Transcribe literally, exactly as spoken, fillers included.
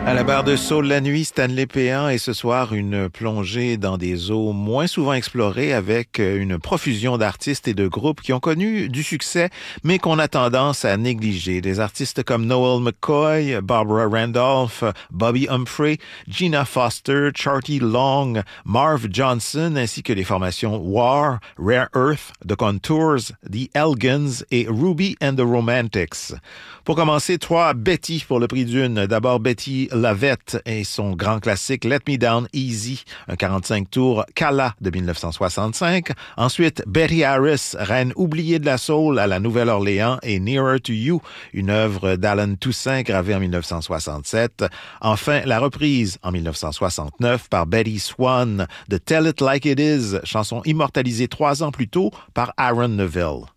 À la barre de Saule la nuit, Stanley Péan et ce soir une plongée dans des eaux moins souvent explorées avec une profusion d'artistes et de groupes qui ont connu du succès mais qu'on a tendance à négliger. Des artistes comme Noel McCoy, Barbara Randolph, Bobby Humphrey, Gina Foster, Charty Long, Marv Johnson ainsi que les formations War, Rare Earth, The Contours, The Elgins et Ruby and the Romantics. Pour commencer, trois Betty pour le prix d'une. D'abord Betty Lavette et son grand classique Let Me Down Easy, un quarante-cinq tours Cala de dix-neuf cent soixante-cinq. Ensuite, Betty Harris, reine oubliée de la soul à la Nouvelle-Orléans et Nearer to You, une œuvre d'Alan Toussaint gravée en dix-neuf cent soixante-sept. Enfin, la reprise en dix-neuf cent soixante-neuf par Betty Swan de Tell It Like It Is, chanson immortalisée trois ans plus tôt par Aaron Neville.